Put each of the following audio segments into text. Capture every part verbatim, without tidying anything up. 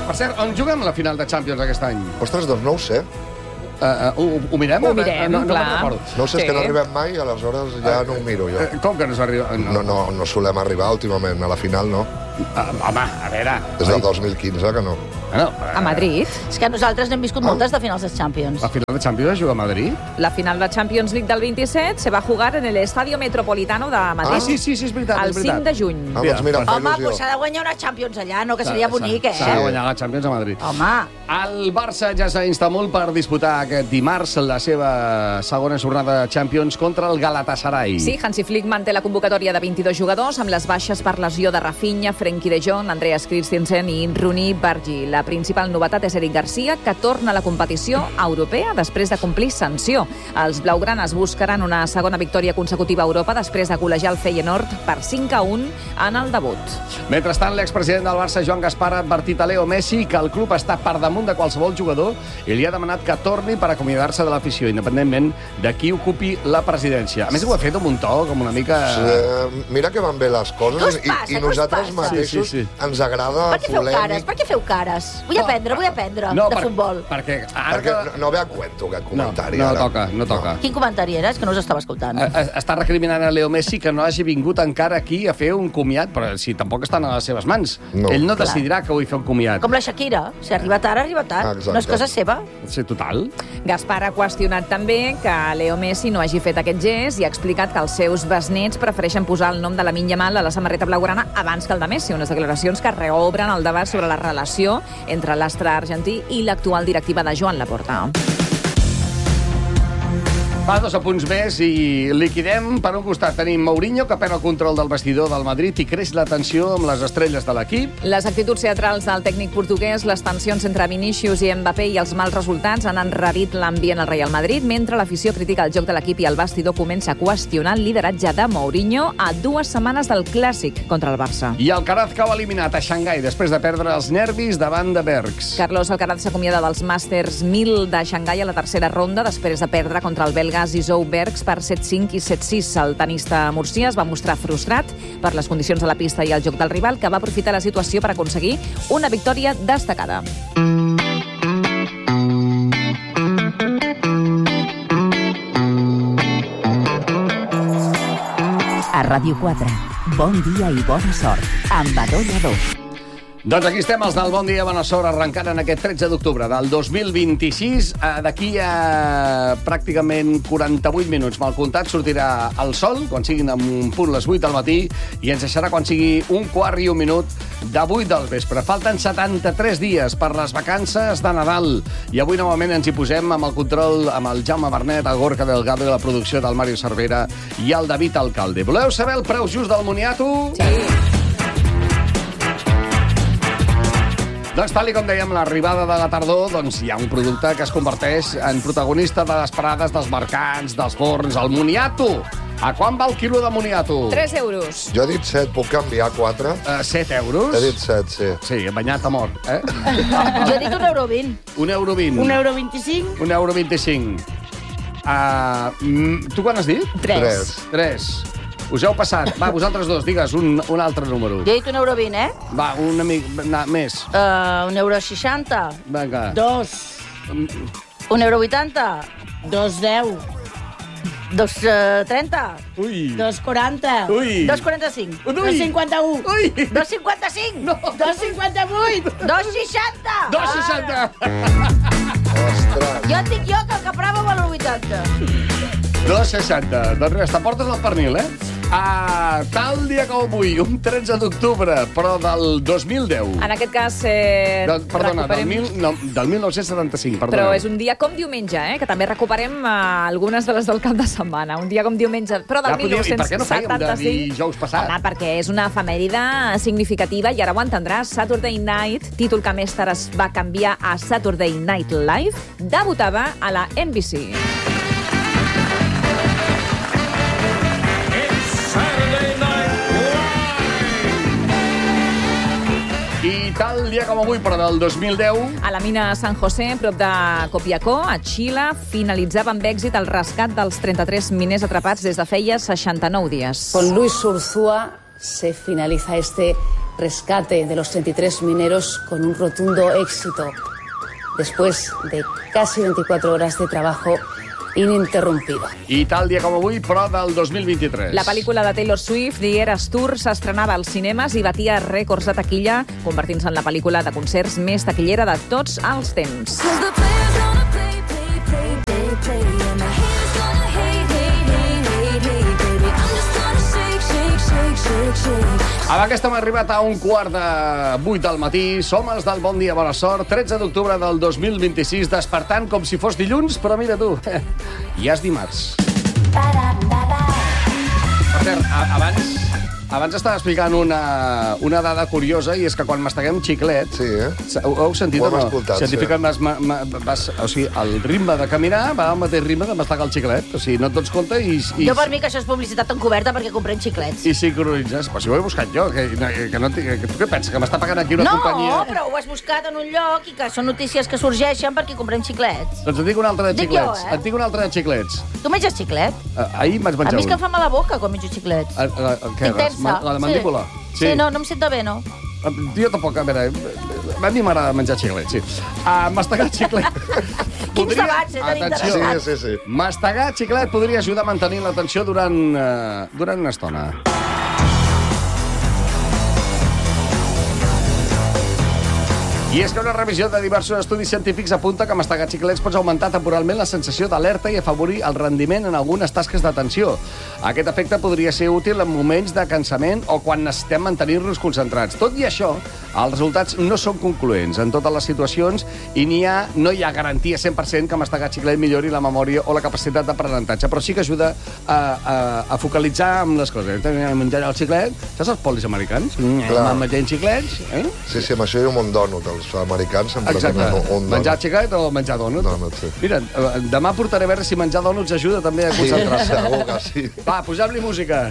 Per cert, on juguem la final de Champions aquest any? Ostres, doncs no ho sé. Uh, uh, ho, ho mirem? Ho mirem, no, no, clar. No, recordo. No ho sé, Sí. és que no arribem mai, aleshores ja no ho miro jo. Uh, com que no s'arriba? No, no, no solem arribar últimament, a la final no. Uh, home, a veure... Des del dos mil quinze que no. Bueno, A Madrid. És que nosaltres n'hem viscut moltes de finals de Champions. La final de Champions es juga a Madrid? La final de Champions League del vint-i-set se va a jugar en el Estadio Metropolitano de Madrid. Ah, sí, sí, sí, és veritat, El és veritat. cinc de juny. Ah, doncs mira, em fa Home, il·lusió. doncs s'ha de guanyar una Champions allà, no? Que seria bonic, eh? S'ha de guanyar la Champions a Madrid. Home, El Barça ja està a Istanbul per disputar aquest dimarts la seva segona jornada de Champions contra el Galatasaray. Sí, Hansi Flick manté la convocatòria de vint-i-dos jugadors amb les baixes per lesió de Rafinha, Frenkie de Jong, Andreas Christensen i Rooney Bargi. La principal novetat és Eric Garcia, que torna a la competició europea després de complir sanció. Els blaugranes buscaran una segona victòria consecutiva a Europa després de golejar el Feyenoord per cinc a un en el debut. Mentrestant, l'expresident del Barça, Joan Gaspar, ha advertit a Leo Messi que el club està per damunt de qualsevol jugador i li ha demanat que torni per acomiadar-se de l'afició, independentment de qui ocupi la presidència. A més, ho ha fet amb un to com una mica... Eh, mira que van bé les Què coses us i, passa? i Què us nosaltres passa? mateixos Sí, sí, sí. ens agrada per què feu polèmic. cares? Per què feu cares? Vull aprendre, vull aprendre de per- futbol. Perquè ara Perquè que... no, no ve a cuento aquest No, comentari. no ara. toca, no toca. Quin comentari era? És que no us estava escoltant. Eh, eh, Està recriminant a Leo Messi que no hagi vingut encara aquí a fer un comiat, però si tampoc estan a les seves mans. No. Ell no Clar. decidirà que vull fer un comiat. Com la Shakira. Si arriba tard, arriba tard. Exacte. No és cosa seva. Sí, total. Gaspar ha qüestionat també que Leo Messi no hagi fet aquest gest i ha explicat que els seus besnets prefereixen posar el nom de Lamine Yamal a la samarreta blaugrana abans que el de Messi, unes declaracions que reobren el debat sobre la relació entre l'astre argentí i l'actual directiva de Joan Laporta. Va, dos apunts més i liquidem. Per un costat tenim Mourinho, que perd el control del vestidor del Madrid i creix la tensió amb les estrelles de l'equip. Les actituds teatrals del tècnic portuguès, les tensions entre Vinícius i Mbappé i els mals resultats han enrarit l'ambient al Real Madrid, mentre l'afició critica el joc de l'equip i el vestidor comença a qüestionar el lideratge de Mourinho a dues setmanes del Clàssic contra el Barça. I Alcaraz cau eliminat a Xangai després de perdre els nervis davant de Bergs. Carlos Alcaraz s'acomiada dels Masters mil de Xangai a la tercera ronda després de perdre contra el belga Zizou Bergs per set cinc i set sis. El tenista murcià es va mostrar frustrat per les condicions de la pista i el joc del rival, que va aprofitar la situació per aconseguir una victòria destacada. A Ràdio quatre, bon dia i bona sort, amb Badó Lladó. Doncs aquí estem, els del Bon Dia, Bona Sort, arrencant en aquest tretze d'octubre del dos mil vint-i-sis. D'aquí a pràcticament quaranta-vuit minuts, mal comptat, sortirà el sol, quan siguin en un punt les vuit del matí, i ens deixarà quan sigui un quart i un minut de vuit del vespre. Falten setanta-tres dies per les vacances de Nadal, i avui novament ens hi posem amb el control amb el Jaume Bernet, el Gorka Delgado i la producció del Mario Cervera i el David Alcalde. Voleu saber el preu just del moniato? Sí. Doncs tal com dèiem, l'arribada de la tardor, doncs hi ha un producte que es converteix en protagonista de les parades dels mercats, dels forns, el moniato. A quan va el quilo de moniato? tres euros. Jo he dit set, puc canviar quatre? Uh, set euros? He dit set, sí. Sí, banyat a mort, eh? Jo he dit un euro vint. Un euro vint. Un euro vint-i-cinc? Un euro vint-i-cinc. Uh, mm, tu quan has dit? Tres. Tres. Us heu passat. Va, vosaltres dos, digues un, un altre número. Jo he dit un euro vint, eh? Va, una mica na, més. Uh, un euro seixanta. Vinga. Dos. Un euro vuitanta. Dos deu. Dos uh, trenta. Ui. Dos quaranta. Ui. Dos quaranta-cinc. Ui. Dos cinquanta-u. Ui. Dos cinquanta-cinc. No. Dos cinquanta-vuit. Dos seixanta. Dos seixanta. Ostres. Jo et dic jo que el caprava val el vuitanta. Dos seixanta. Doncs res, t'aportes el pernil, eh? A tal dia com avui, un tretze d'octubre, però del dos mil deu. En aquest cas, eh, Del, perdona, del, recuperem... mil, no, del mil nou-cents setanta-cinc, perdona. Però és un dia com diumenge, eh? Que també recuperem eh, algunes de les del cap de setmana. Un dia com diumenge, però del Ja podíem- i per què no fèiem de mil nou-cents setanta-cinc. dijous passat? Home, perquè és una efemèride significativa i ara ho entendràs. Saturday Night, títol que més tard es va canviar a Saturday Night Live, debutava a la N B C. I tal dia com avui, però del dos mil deu... A la mina San José, prop de Copiapó, a Xile, finalitzava amb èxit el rescat dels trenta-tres miners atrapats des de feia seixanta-nou dies. Con Luis Urzúa se finaliza este rescate de los treinta y tres mineros con un rotundo éxito, después de casi veinticuatro horas de trabajo ininterrumpido. I tal dia com avui, però del dos mil vint-i-tres. La pel·lícula de Taylor Swift, The Eras Tour, s'estrenava als cinemes i batia rècords de taquilla, convertint-se en la pel·lícula de concerts més taquillera de tots els temps. Amb aquesta hem arribat a un quart de vuit del matí. Som els del Bon Dia, Bona Sort. tretze d'octubre del dos mil vint-i-sis, despertant com si fos dilluns, però mira tu, ja és dimarts. Per cert, abans, abans estava explicant una, una dada curiosa, i és que quan masteguem xiclet... Sí, eh? Ho heu sentit Ho o hem no? escoltat, Científicament, sí. vas, vas, vas, o sigui, el ritme de caminar va al mateix ritme de mastegar el xiclet. O sigui, no et dones compte i... i Jo per mi que això és publicitat encoberta perquè comprem xiclets. I sincronitzes. Però si ho he buscat jo, que, que, no, que, que tu què penses? Que m'està pagant aquí una no, companyia? No, però ho has buscat en un lloc i que són notícies que sorgeixen perquè comprem xiclets. Doncs et dic una altra de Dic xiclets. jo, eh? Et dic una altra de xiclets. Tu menges xiclet? Uh, ahir em vaig A menjar mi és que un. em fa mal a boca quan menjo xiclets. Uh, uh, uh, què, Tinc tensa. la de mandíbula? Sí. sí, no, no em sento bé, no. Uh, jo tampoc, a veure, a mi m'agrada menjar xiclet, sí. Uh, mastegar xiclet... Quins debats, eh, tenim Atenció, interessants. Sí, sí, sí. mastegar xiclet podria ajudar a mantenir l'atenció durant, uh, durant una estona. I és que una revisió de diversos estudis científics apunta que mastegar xiclets pot augmentar temporalment la sensació d'alerta i afavorir el rendiment en algunes tasques d'atenció. Aquest efecte podria ser útil en moments de cansament o quan necessitem mantenir-nos concentrats. Tot i això, els resultats no són concloents en totes les situacions i n'hi ha, no hi ha garantia cent per cent que mastegar xiclet millori la memòria o la capacitat d'aprenentatge, però sí que ajuda a, a, a focalitzar amb les coses. Menjar el xiclet, saps els polis americans? Clar. Menjant xiclets, eh? Sí, sí, amb això hi ha un dònut. Els americans sempre Exacte. tenen un dònut. Menjar xiclet o menjar dònut? Dònut, sí. Mira, demà portaré a veure si menjar dònuts ajuda també a Sí, concentrar-se. segur que sí. Va, posem-li música.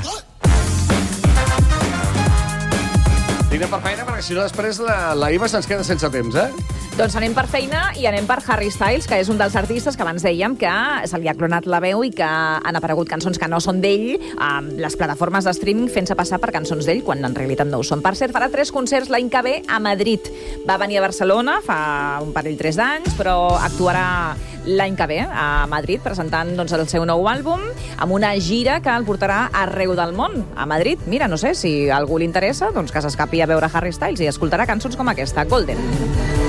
I anem per feina, perquè si no després la, la Iva se'ns queda sense temps, eh? Doncs anem per feina i anem per Harry Styles, que és un dels artistes que abans dèiem que se li ha clonat la veu i que han aparegut cançons que no són d'ell a les plataformes de streaming fent-se passar per cançons d'ell, quan en realitat no ho són. Per cert, farà tres concerts l'any que ve a Madrid. Va venir a Barcelona fa un parell, tres d'anys, però actuarà l'any que ve a Madrid, presentant doncs, el seu nou àlbum, amb una gira que el portarà arreu del món, a Madrid. Mira, no sé, si a algú li interessa, doncs que s'escapi a veure Harry Styles i escoltarà cançons com aquesta, Golden.